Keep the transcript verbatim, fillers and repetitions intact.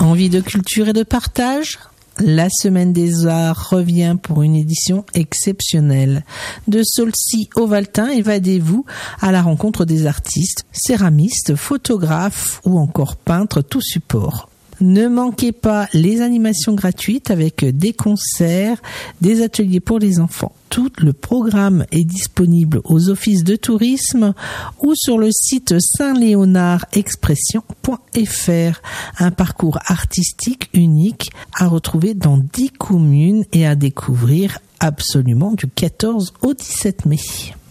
Envie de culture et de partage ? La Semaine des Arts revient pour une édition exceptionnelle. De Saulcy au Valtin, évadez-vous à la rencontre des artistes, céramistes, photographes ou encore peintres, tout support. Ne manquez pas les animations gratuites avec des concerts, des ateliers pour les enfants. Tout le programme est disponible aux offices de tourisme ou sur le site saint léonard expression point f r. Un parcours artistique unique à retrouver dans dix communes et à découvrir absolument du quatorze au dix-sept mai.